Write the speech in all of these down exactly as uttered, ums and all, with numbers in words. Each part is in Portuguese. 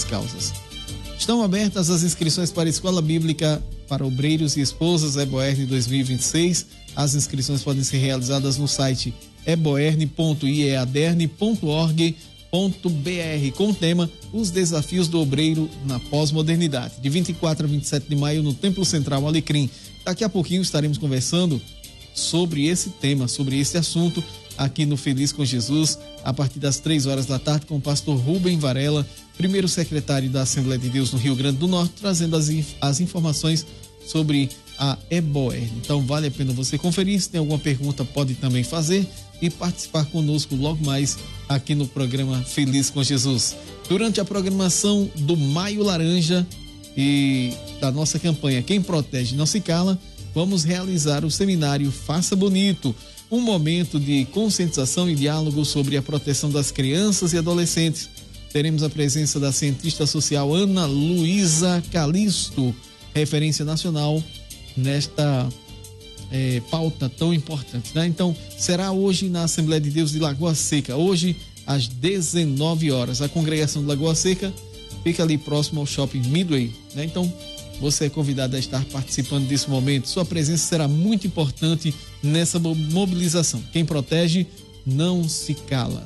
causas. Estão abertas as inscrições para a Escola Bíblica para Obreiros e Esposas EBOERN dois mil e vinte e seis. As inscrições podem ser realizadas no site eboern ponto i e a d e r n ponto org ponto b r com o tema Os Desafios do Obreiro na Pós-Modernidade, de vinte e quatro a vinte e sete de maio no Templo Central Alecrim. Daqui a pouquinho estaremos conversando sobre esse tema, sobre esse assunto, aqui no Feliz com Jesus, a partir das três horas da tarde, com o pastor Rubem Varela, primeiro secretário da Assembleia de Deus no Rio Grande do Norte, trazendo as, as informações sobre a EBOERN. Então vale a pena você conferir. Se tem alguma pergunta, pode também fazer e participar conosco logo mais aqui no programa Feliz com Jesus. Durante a programação do Maio Laranja e da nossa campanha Quem Protege Não Se Cala, vamos realizar o seminário Faça Bonito, um momento de conscientização e diálogo sobre a proteção das crianças e adolescentes. Teremos a presença da cientista social Ana Luísa Calisto, referência nacional nesta é, pauta tão importante, né? Então, será hoje na Assembleia de Deus de Lagoa Seca, hoje às dezenove horas. A congregação de Lagoa Seca fica ali próximo ao Shopping Midway, né? Então, você é convidado a estar participando desse momento. Sua presença será muito importante nessa mobilização. Quem protege não se cala.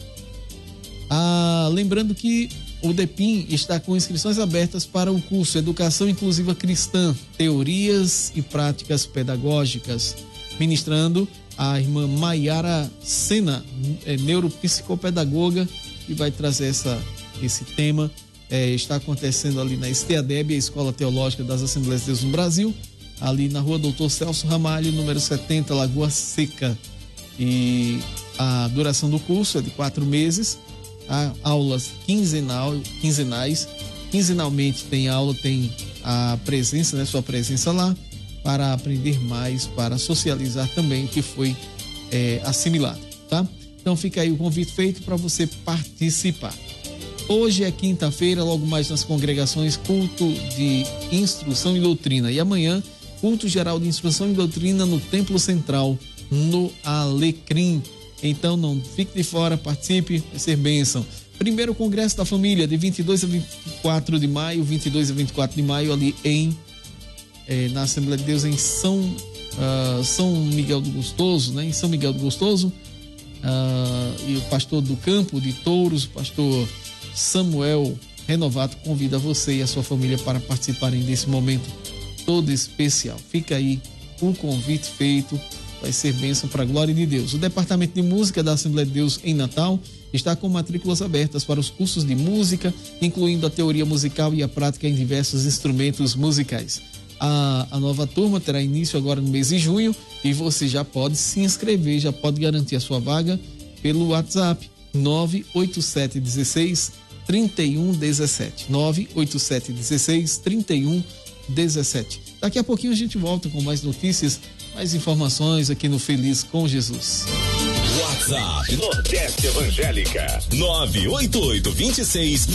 Ah, lembrando que o DEPIM está com inscrições abertas para o curso Educação Inclusiva Cristã, Teorias e Práticas Pedagógicas, ministrando a irmã Maiara Sena, é, neuropsicopedagoga, que vai trazer essa, esse tema. É, está acontecendo ali na STEADEB, a Escola Teológica das Assembleias de Deus no Brasil, ali na rua Doutor Celso Ramalho, número setenta, Lagoa Seca. E a duração do curso é de quatro meses, há aulas quinzenal, quinzenais, quinzenalmente tem aula, tem a presença, né, sua presença lá, para aprender mais, para socializar também o que foi é, assimilado, tá? Então fica aí o convite feito para você participar. Hoje é quinta-feira, logo mais nas congregações, culto de instrução e doutrina. E amanhã, culto geral de instrução e doutrina no Templo Central, no Alecrim. Então não fique de fora, participe, vai ser bênção. Primeiro Congresso da Família, de vinte e dois a vinte e quatro de maio, vinte e dois a vinte e quatro de maio, ali em, eh, na Assembleia de Deus em São, uh, São Miguel do Gostoso, né? Em São Miguel do Gostoso. Uh, e o pastor do campo de Touros, o pastor Samuel Renovato, convida você e a sua família para participarem desse momento todo especial. Fica aí o convite feito, vai ser bênção para a glória de Deus. O Departamento de Música da Assembleia de Deus em Natal está com matrículas abertas para os cursos de música, incluindo a teoria musical e a prática em diversos instrumentos musicais. A, a nova turma terá início agora no mês de junho e você já pode se inscrever, já pode garantir a sua vaga pelo WhatsApp nove oito sete um seis, três um um sete, nove oito sete um seis, três um um sete. Daqui a pouquinho a gente volta com mais notícias, mais informações aqui no Feliz com Jesus. WhatsApp Nordeste Evangélica nove oito oito, dois seis,